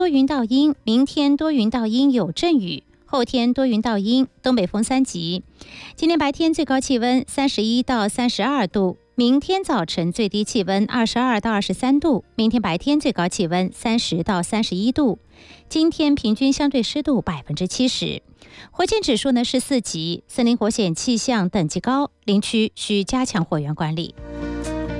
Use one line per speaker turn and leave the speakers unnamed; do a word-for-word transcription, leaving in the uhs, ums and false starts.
多云到阴，明天多云到阴有阵雨，后天多云到阴，东北风三级。今天白天最高气温三十一到三十二度，明天早晨最低气温二十二到二十三度，明天白天最高气温三十到三十一度。今天平均相对湿度百分之七十。火险指数呢是四级，森林火险气象等级高，林区需加强火源管理。